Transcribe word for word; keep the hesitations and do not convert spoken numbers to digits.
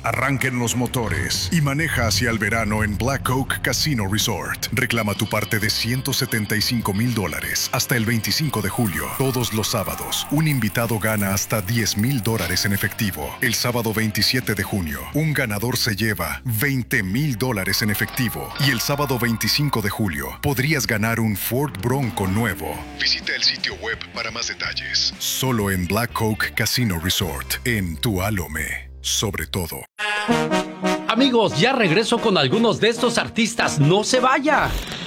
Arranquen los motores y maneja hacia el verano en Black Oak Casino Resort. Reclama tu parte de ciento setenta y cinco mil dólares hasta el veinticinco de julio. Todos los sábados, un invitado gana hasta diez mil dólares en efectivo. El sábado veintisiete de junio, un ganador se lleva veinte mil dólares en efectivo. Y el sábado veinticinco de julio, podrías ganar un Ford Bronco nuevo. Visita el sitio web para más detalles. Solo en Black Oak Casino Resort, en Tualome, sobre todo. Amigos, ya regreso con algunos de estos artistas. ¡No se vaya!